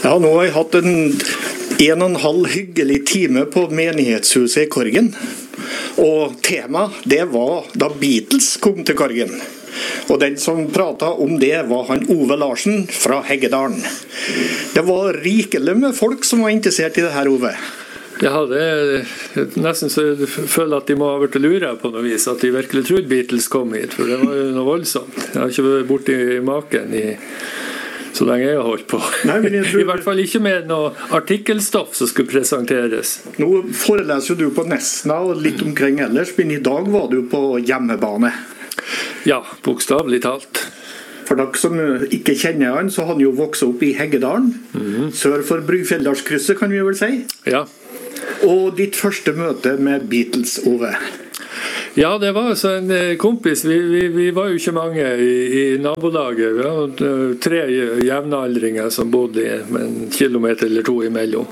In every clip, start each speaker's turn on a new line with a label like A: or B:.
A: Ja, nå har jeg hatt en og en halv hyggelig time på menighetshuset i Korgen. Og temaet, det var da Beatles kom til Korgen. Og den som pratet om det var han Ove Larsen fra Heggedalen. Det var rikelig med folk som var interessert i det her, Ove.
B: Ja, det er nesten så jeg føler at de må ha vært lure på noe vis, at de virkelig trodde Beatles kom hit, for det var jo noe voldsomt. Jeg har ikke vært borti maken så lenge jeg har holdt på. Nei, I hvert fall ikke med noe artikkelstoff som skulle presenteres.
A: Nå foreleser jo du på Nesna og litt omkring ellers, men i dag var du på hjemmebane.
B: Ja, bokstavelig talt.
A: For dere som ikke kjenner han, så har han jo vokset opp i Heggedalen, sør for Brygfjelldalskrysset, kan vi vel si.
B: Ja.
A: Og ditt første møte med Beatles, Ove?
B: Ja, det var altså en kompis. Vi var jo ikke mange i nabolaget. Vi var 3 jevnaldringer som bodde med en kilometer eller 2 imellom.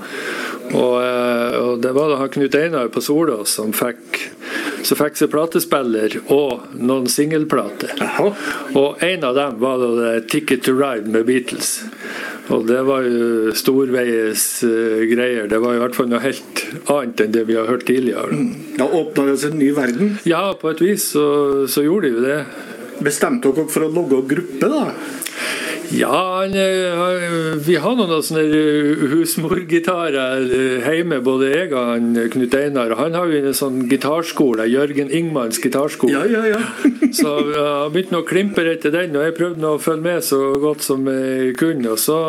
B: Og det var da Knut Einar på Solås som fikk seg platespiller og noen singelplater. Og en av dem var da Ticket to Ride med Beatles. Og det var jo storveies greier. Det var i hvert fall noe helt annet enn det vi har hørt tidligere.
A: Da åpnet det seg en ny verden?
B: Ja, på et vis så gjorde de jo det.
A: Bestemte dere for å logge gruppe da?
B: Ja, vi har noen sånne husmorgitarer hjemme, både jeg og Knut Einar. Han har jo en sånn gitarskole, Jørgen Ingmans gitarskole.
A: Ja.
B: Så jeg begynte å klimpe etter den, og jeg prøvde å følge med så godt som jeg kunne. Og så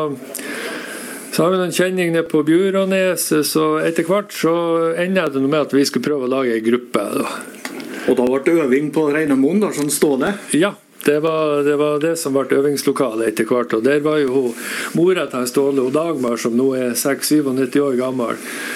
B: har vi noen kjenning nede på Bjurånes, så etter hvert så ender det med at vi skulle prøve å lage en gruppe. Da.
A: Og da ble det øving på Reinemoen, da, sånn Ståle?
B: Ja. Det var det som ble øvingslokalet etter hvert, og der var jo mora til Ståle og Dagmar, som nå er 96-97 år gammel.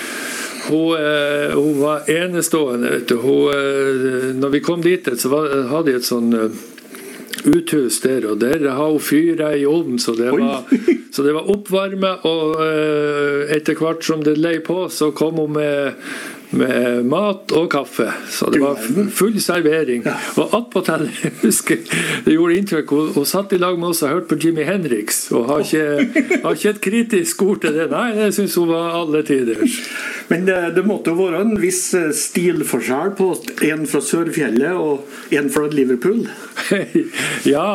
B: Hun var enestående, vet du. Når vi kom dit, så hadde de et sånn uthus der, og der har hun fyret i ovnen, så det var oppvarme, og etter hvert som det lei på, så kom hun med mat og kaffe, så det var full servering. Og attpåtil, jeg husker det gjorde inntrykk, hun satt i lag med oss og hørte på Jimi Hendrix, og har ikke et kritisk ord til det. Nei, det synes hun var alle tiders.
A: Men det måtte jo være en viss stilforskjell på en fra Sørfjellet og en fra Liverpool.
B: Ja,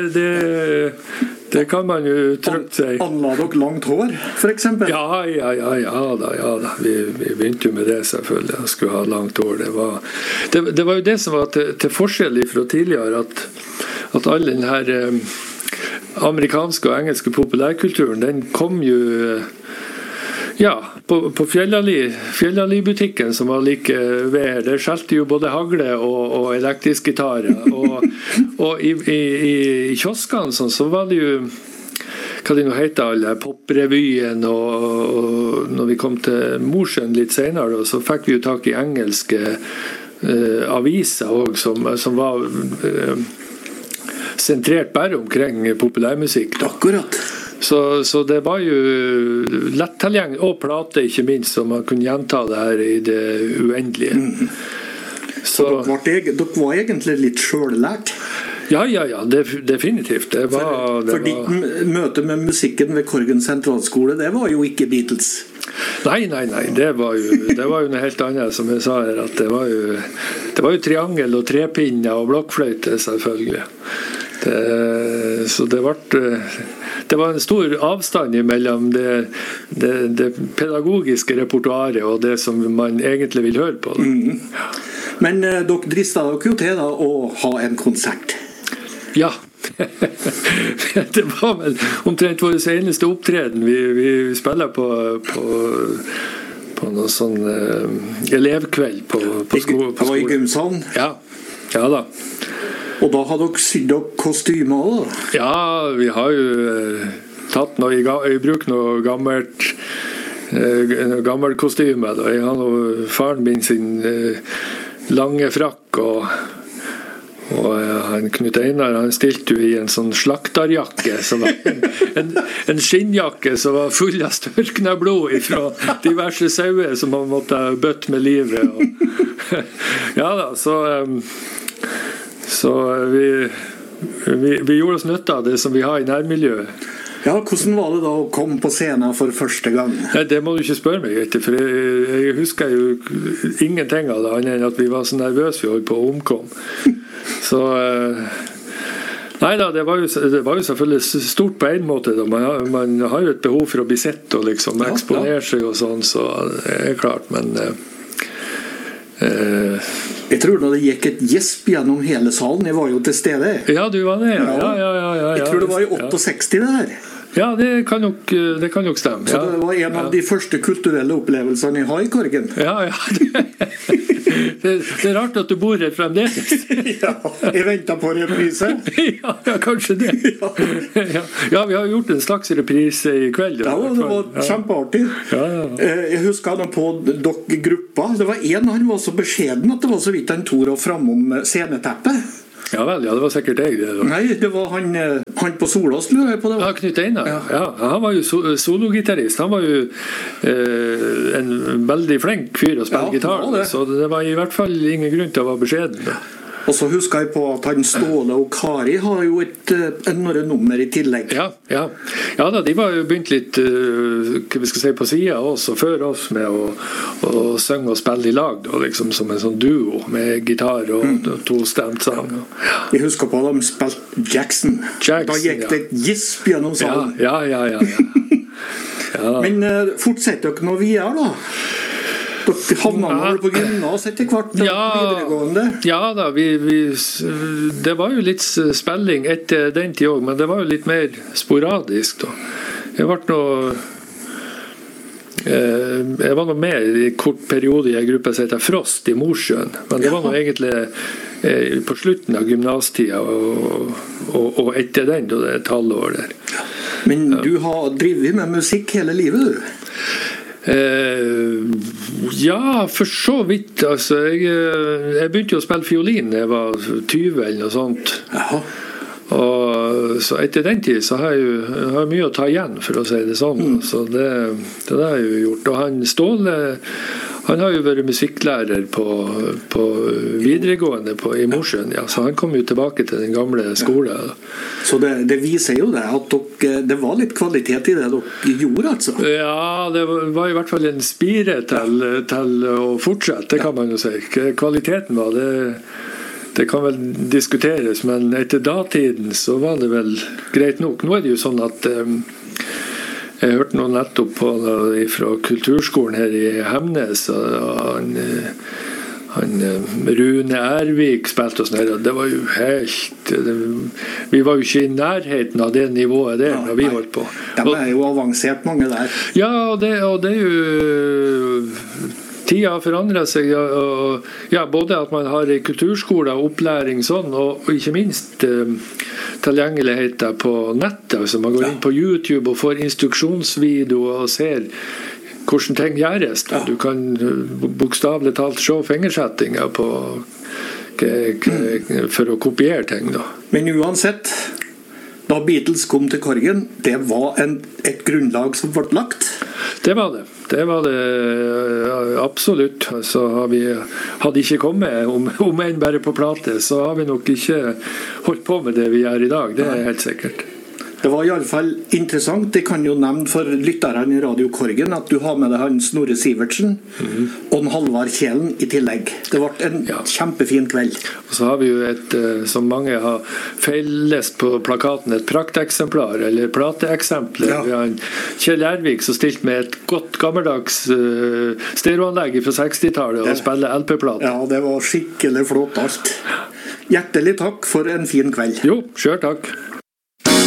B: det kan man jo trygt si.
A: Anla dere langt hår, for eksempel?
B: Ja da. Vi begynte jo med det, selvfølgelig. Jeg skulle ha langt hår. Det var jo det som var til forskjell fra tidligere, at all den her amerikanske og engelske populærkulturen, den kom jo på Fjellali-butikken som var like ved her. Der skjelte jo både hagle og elektrisk gitarer. Og i kioskene sånn, så var det jo hva det nå heter, alle poprevyen, og når vi kom til Mosjøen litt senere, så fikk vi jo tak i engelske aviser også, som var sentrert bare omkring populærmusikk.
A: Akkurat.
B: Så det var jo lett tilgjengelig, og plate ikke minst, så man kunne gjenta det her i det uendelige.
A: Så dere var egentlig litt selvlært?
B: Ja, definitivt.
A: For ditt møte med musikken ved Korgen sentralskole, det var jo ikke Beatles?
B: Nei, det var jo noe helt annet, som jeg sa her, at det var jo triangel og trepinner og blokkfløyte, selvfølgelig. Så det var en stor avstand mellom det pedagogiske repertoaret og det som man egentlig vil høre på.
A: Men dere dristet dere jo til da å ha en konsert?
B: Ja. Det var vel omtrent vår eneste opptreden. Vi spiller på noen sånn elevkveld på skolen.
A: Det var i Gymshallen?
B: Ja da.
A: Og da har dere sydd dere kostymer da?
B: Ja, vi har jo tatt i bruk noe gammelt kostyme. Da. Jeg har noe faren min sin lange frakk, og han Knut Einar, han stilte jo i en sånn slakterjakke, som var en skinnjakke som var full av størkna blod fra diverse sauer som man måtte bøtte med livet. Ja da, så vi gjorde oss nytte av det som vi har i nærmiljøet.
A: Ja, hvordan var det da å komme på scenen for første gang?
B: Nei, det må du ikke spørre meg etter, for jeg husker jo ingenting av det, annet enn at vi var så nervøse vi holdt på å omkomme. Så nei da, det var jo selvfølgelig stort på en måte da. Man har jo et behov for å bli sett og liksom eksponere seg og sånn, så det er klart, men
A: jeg tror da det gikk et gjesp gjennom hele salen. Jeg var jo til stede.
B: Ja, du var det, ja.
A: Jeg tror det var i 68 det her.
B: Ja, det kan nok stemme.
A: Så det var en av de første kulturelle opplevelsene jeg har i Korgen.
B: Ja. Det er rart at du bor her fremdeles.
A: Ja, jeg ventet på reprise.
B: Ja, kanskje det. Ja, vi har gjort en slags reprise i kveld.
A: Ja, det var kjempeartig.
B: Ja.
A: Jeg husker da på dere gruppa. Det var han var så beskjeden at det var så vidt han torde å framom sceneteppet.
B: Ja vel, det var sikkert jeg det.
A: Nei, det var han på Solås, lurer jeg på det.
B: Ja, Knut Einar. Ja, han var jo sologitarist. Han var jo en veldig flink fyr å spille gitar, så det var i hvert fall ingen grunn til å være beskjeden.
A: Og så husker jeg på at han Ståle og Kari har jo noen nummer i tillegg.
B: Ja da, de var jo begynt litt hva vi skal si, på siden av oss og før oss med å synge og spille i lag da, liksom som en sånn duo med gitar og tostemt sang.
A: Jeg husker på at de spilte Jackson. Da gikk det et gisp gjennom salen.
B: Ja.
A: Men fortsetter dere noe videre da? Dere havna vel på gymnas etter hvert videregående? Ja
B: da, det var jo litt spilling etter den tid også, men det var jo litt mer sporadisk da. Jeg var nå med i en kort periode i en gruppe som heter Frost i Mosjøen, men det var nå egentlig på slutten av gymnastida og etter den, da det er et halvår der.
A: Men du har drivet med musikk hele livet, du?
B: Ja, for så vidt altså, jeg begynte jo å spille fiolin da jeg var 20 eller noe sånt. Og så etter den tid så har jeg mye å ta igjen, for å si det sånn. Så det har jeg jo gjort. Og han Ståle, han har jo vært musikklærer på videregående i Mosjøen, så han kom jo tilbake til den gamle skolen.
A: Så det viser jo det at det var litt kvalitet i det dere gjorde, altså?
B: Ja, det var i hvert fall en spire til å fortsette, det kan man jo si. Kvaliteten var det kan vel diskuteres, men etter datiden så var det vel greit nok. Nå er det jo sånn at jeg hørte noe nettopp fra kulturskolen her i Hemnes, og han Rune Ervik spilte oss ned, og det var jo helt vi var jo ikke i nærheten av det nivået der når vi holdt på.
A: De er jo avansert mange der.
B: Ja, og det er jo tida har forandret seg, og både at man har i kulturskole og opplæring sånn, og ikke minst tilgjengeligheten på nettet, altså man går inn på YouTube og får instruksjonsvideoer og ser hvordan ting gjøres. Du kan bokstavelig talt se fingersettinger for å kopiere ting da.
A: Men uansett, da Beatles kom til Korgen, det var et grunnlag som ble lagt?
B: Det var det. Det var det absolutt. Så hadde ikke kommet om en bare på plate, så har vi nok ikke holdt på med det vi gjør i dag. Det er helt sikkert.
A: Det var i alle fall interessant. Jeg kan jo nevne for lytterne i Radio Korgen at du har med deg han Snorre Sivertsen og en Halvard Kjelen i tillegg. Det ble en kjempefin kveld.
B: Og så har vi jo som mange har feillest på plakaten, et prakteksemplar, eller plateeksempler. Vi har en Kjell Ervik som stilte med et godt gammeldags stereoanlegg fra 60-tallet og spiller LP-plater.
A: Ja, det var skikkelig flott alt. Hjertelig takk for en fin kveld.
B: Jo, selv takk.